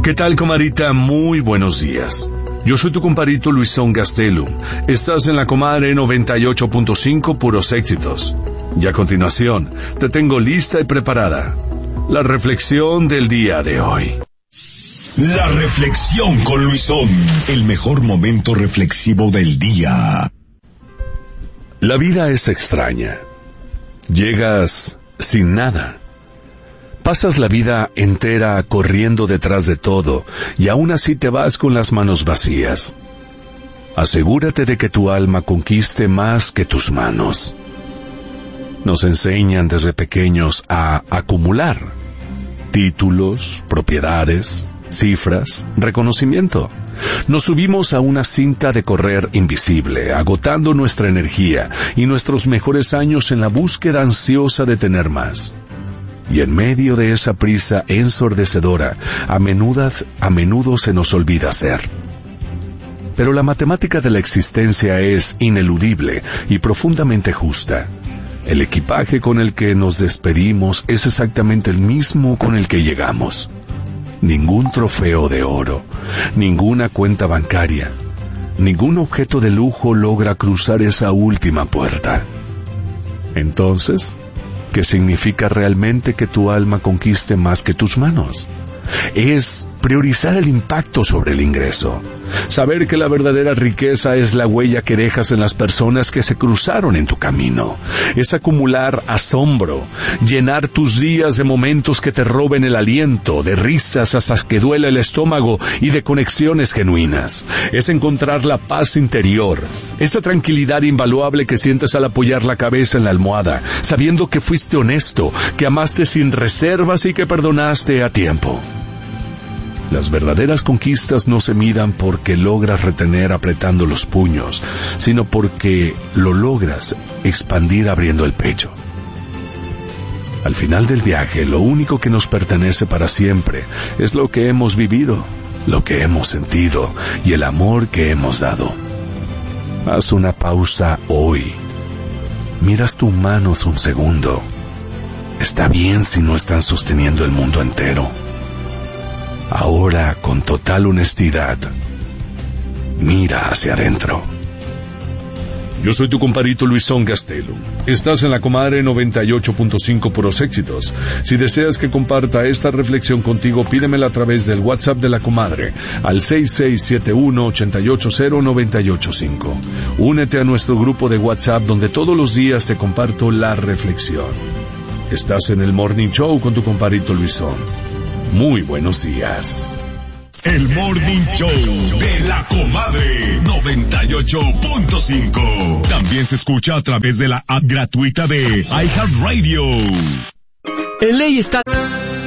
¿Qué tal, comadrita? Muy buenos días. Yo soy tu compadrito Luisón Gastelum. Estás en la Comadre 98.5 Puros Éxitos. Y a continuación, te tengo lista y preparada la reflexión del día de hoy. La reflexión con Luisón, el mejor momento reflexivo del día. La vida es extraña. Llegas sin nada. Pasas la vida entera corriendo detrás de todo y aún así te vas con las manos vacías. Asegúrate de que tu alma conquiste más que tus manos. Nos enseñan desde pequeños a acumular títulos, propiedades, cifras, reconocimiento. Nos subimos a una cinta de correr invisible, agotando nuestra energía y nuestros mejores años en la búsqueda ansiosa de tener más. Y en medio de esa prisa ensordecedora, a menudo se nos olvida ser. Pero la matemática de la existencia es ineludible y profundamente justa. El equipaje con el que nos despedimos es exactamente el mismo con el que llegamos. Ningún trofeo de oro, ninguna cuenta bancaria, ningún objeto de lujo logra cruzar esa última puerta. Entonces, ¿qué significa realmente que tu alma conquiste más que tus manos? Es priorizar el impacto sobre el ingreso. Saber que la verdadera riqueza es la huella que dejas en las personas que se cruzaron en tu camino. Es acumular asombro, llenar tus días de momentos que te roben el aliento, de risas hasta que duela el estómago y de conexiones genuinas. Es encontrar la paz interior, esa tranquilidad invaluable que sientes al apoyar la cabeza en la almohada, sabiendo que fuiste honesto, que amaste sin reservas y que perdonaste a tiempo. Las verdaderas conquistas no se midan porque logras retener apretando los puños, sino porque lo logras expandir abriendo el pecho. Al final del viaje, lo único que nos pertenece para siempre es lo que hemos vivido, lo que hemos sentido y el amor que hemos dado. Haz una pausa hoy. Miras tus manos un segundo. Está bien si no están sosteniendo el mundo entero. Ahora, con total honestidad, mira hacia adentro. Yo soy tu compadrito Luisón Gastelum. Estás en la Comadre 98.5 Puros Éxitos. Si deseas que comparta esta reflexión contigo, pídemela a través del WhatsApp de la Comadre al 6671-880-985. Únete a nuestro grupo de WhatsApp donde todos los días te comparto la reflexión. Estás en el Morning Show con tu compadrito Luisón. Muy buenos días. El Morning Show de la Comadre 98.5. También se escucha a través de la app gratuita de iHeartRadio. En ley está...